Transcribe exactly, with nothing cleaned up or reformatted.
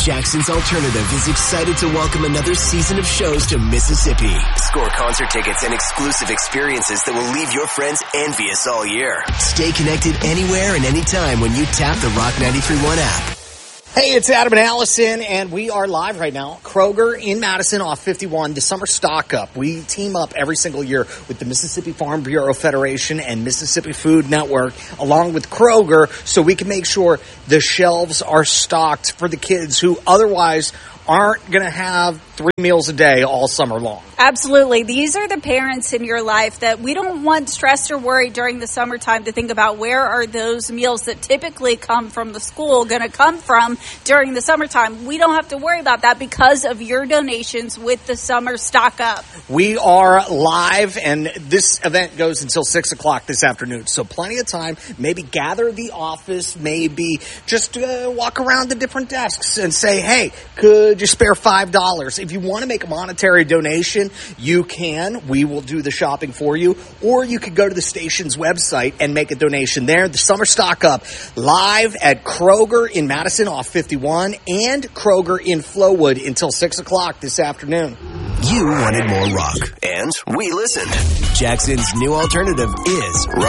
Jackson's Alternative is excited to welcome another season of shows to Mississippi. Score concert tickets and exclusive experiences that will leave your friends envious all year. Stay connected anywhere and anytime when you tap the Rock ninety-three point one app. Hey, it's Adam and Allison, and we are live right now. Kroger in Madison off fifty-one, the summer stock up. We team up every single year with the Mississippi Farm Bureau Federation and Mississippi Food Network, along with Kroger, so we can make sure the shelves are stocked for the kids who otherwise aren't going to have three meals a day all summer long. Absolutely. These are the parents in your life that we don't want stressed or worried during the summertime to think about where are those meals that typically come from the school going to come from during the summertime. We don't have to worry about that because of your donations with the summer stock up. We are live, and this event goes until six o'clock this afternoon, so plenty of time. Maybe gather the office, maybe just uh, walk around the different desks and say, hey, could you spare five dollars? If you want to make a monetary donation, you can. We will do the shopping for you. Or you could go to the station's website and make a donation there. The summer stock up live at Kroger in Madison off fifty-one and Kroger in Flowood until six o'clock this afternoon. You wanted more rock, and we listened. Jackson's new alternative is rock.